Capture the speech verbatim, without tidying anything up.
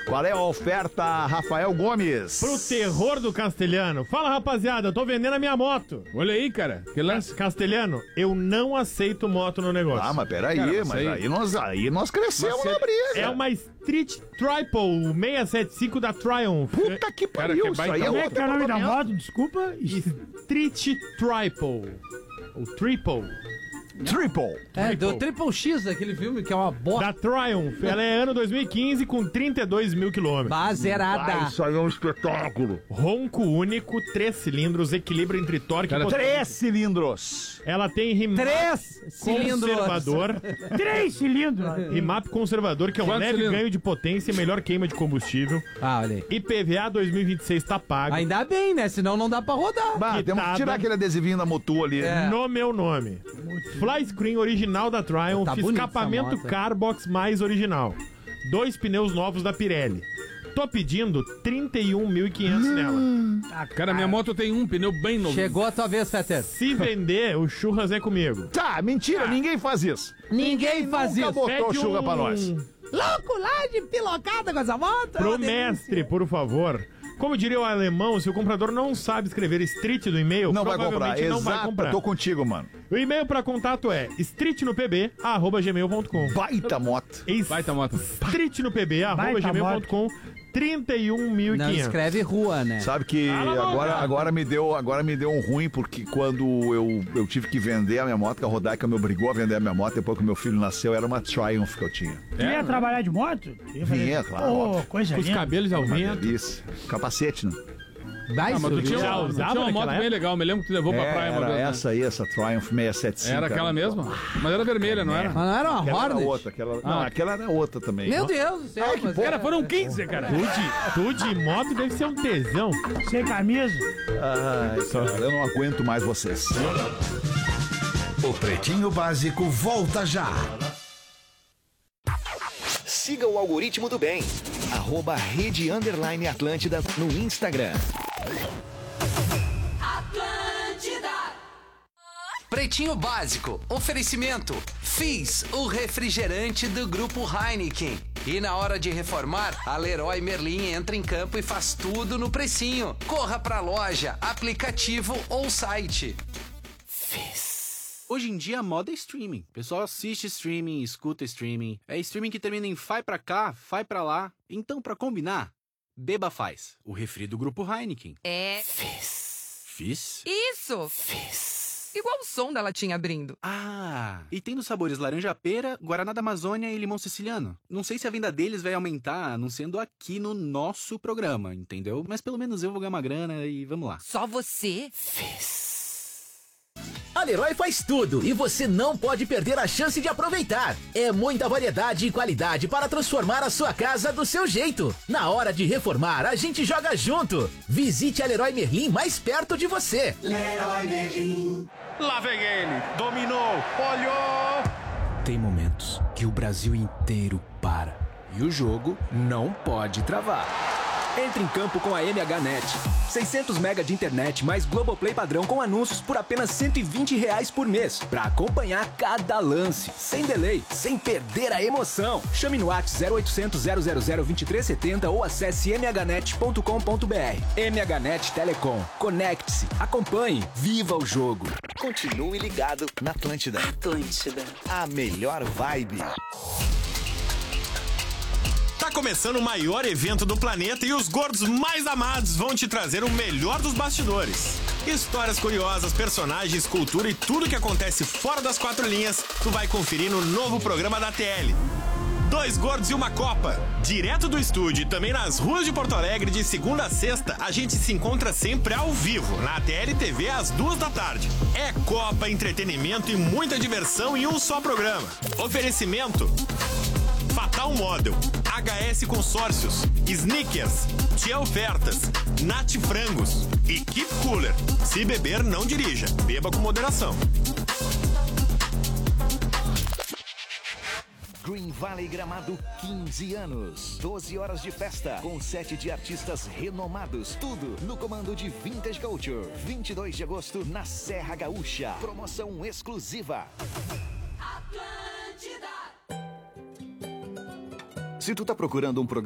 Qual é a oferta, Rafael Gomes? Pro terror do Castelhano. Fala, rapaziada, eu tô vendendo a minha moto. Olha aí, cara. Que lance. Castelhano, eu não aceito moto no negócio. Ah, mas peraí, Cara, mas aí- aí nós, aí nós crescemos Mas na briga. É uma Street Triple seiscentos e setenta e cinco da Triumph. Puta que Cara, pariu, que isso baita aí é moto. Como é outro que é o nome da departamento. moto? Desculpa. Street Triple. Ou Triple. Triple. É, do Triple X, daquele filme, que é uma bosta. Da Triumph. Ela é ano dois mil e quinze com trinta e dois mil quilômetros. Ah, Bazerada. isso aí é um espetáculo. Ronco único, três cilindros, equilíbrio entre torque Cara, e potência. Três cilindros. Ela tem remap Três cilindros. conservador. Três cilindros. Remap conservador, que é um Quantos leve cilindros? ganho de potência e melhor queima de combustível. Ah, olha aí. I P V A dois mil e vinte e seis tá pago. Ainda bem, né? Senão não dá pra rodar. Bah, temos que tirar aquele adesivinho da Motu ali. É. No meu nome. Fly screen original da Triumph, Tá bonita escapamento essa moto. Carbox mais original. Dois pneus novos da Pirelli. Tô pedindo trinta e um mil e quinhentos nela. Cara, minha moto tem um pneu bem novo. Chegou a tua vez, Fetter. Se vender, o churras é comigo. Tá, mentira, ninguém faz isso. Ninguém faz Nunca isso. botou Pede chuva um pra nós. Louco lá de pilocada com essa moto. é Pro uma delícia. mestre, por favor. Como diria o alemão, se o comprador não sabe escrever street no e-mail, Não vai comprar. provavelmente não vai Exato, comprar. tô contigo, mano. O e-mail para contato é streetnopb arroba gmail ponto com. Baita moto. Baita moto. streetnopb arroba Baita gmail ponto com. trinta e um mil e Não quinhentos. escreve rua, né? Sabe que Cala a boca. agora, agora, me deu, agora me deu um ruim, porque quando eu, eu tive que vender a minha moto, que a Rodaica me obrigou a vender a minha moto, depois que o meu filho nasceu, era uma Triumph que eu tinha. Tu ia trabalhar de moto? Tu ia fazer- Vinha, claro, Ô, óbvio. coisa Com os linda. cabelos ao Uma vento. delícia. Capacete, né? Vai, Ah, mas tu subiu. tinha Já uma, tu usava tinha uma naquela moto bem época? legal. Me lembro que tu levou pra É, praia uma era vez, né? essa aí, essa Triumph seiscentos e setenta e cinco. Era aquela mesma? Mas era vermelha, não era? Mas não era uma Aquela era Hornet? outra. Aquela, não, aquela era outra também. Meu Deus do céu. Ai, que mas porra. era- Cara, foram quinze, cara. Tu de, tu de moto deve ser um tesão. Sem camisa. Ai, cara, eu não aguento mais vocês. O Pretinho Básico volta já. Siga o algoritmo do bem. Arroba Rede Underline Atlântida no Instagram. Pretinho Básico, oferecimento. Fiz o refrigerante do Grupo Heineken. E na hora de reformar, a Leroy Merlin entra em campo e faz tudo no precinho. Corra pra loja, aplicativo ou site. Hoje em dia a moda é streaming. O pessoal assiste streaming, escuta streaming. É streaming que termina em vai pra cá, vai pra lá. Então, pra combinar, beba Faz, o refri do Grupo Heineken. É. Fiz? Isso! Igual o som da latinha abrindo. Ah, e tem nos sabores laranja pera, guaraná da Amazônia e limão siciliano. Não sei se a venda deles vai aumentar anunciando aqui no nosso programa, entendeu? Mas pelo menos eu vou ganhar uma grana e vamos lá. Só você? A Leroy faz tudo e você não pode perder a chance de aproveitar. É muita variedade e qualidade para transformar a sua casa do seu jeito. Na hora de reformar, a gente joga junto. Visite a Leroy Merlin mais perto de você. Leroy Merlin. Lá vem ele, dominou, olhou. Tem momentos que o Brasil inteiro para e o jogo não pode travar. Entre em campo com a M H Net. seiscentos mega de internet mais Globoplay padrão com anúncios por apenas cento e vinte reais por mês. Pra acompanhar cada lance, sem delay, sem perder a emoção. Chame no WhatsApp zero oitocentos, zero zero zero, vinte e três setenta ou acesse m h net ponto com ponto b r. M H Net Telecom. Conecte-se, acompanhe, viva o jogo. Continue ligado na Atlântida. Atlântida. A melhor vibe. Tá começando o maior evento do planeta e os gordos mais amados vão te trazer o melhor dos bastidores. Histórias curiosas, personagens, cultura e tudo que acontece fora das quatro linhas, tu vai conferir no novo programa da T L. Dois Gordos e uma Copa. Direto do estúdio e também nas ruas de Porto Alegre, de segunda a sexta, a gente se encontra sempre ao vivo, na T L T V às duas da tarde. É Copa, entretenimento e muita diversão em um só programa. Oferecimento Fatal Model, H S Consórcios, Snickers, Tia Ofertas, Nat Frangos e Keep Cooler. Se beber, não dirija. Beba com moderação. Green Valley Gramado, quinze anos. doze horas de festa, com sete de artistas renomados. Tudo no comando de Vintage Culture. vinte e dois de agosto, na Serra Gaúcha. Promoção exclusiva. Se tu tá procurando um programa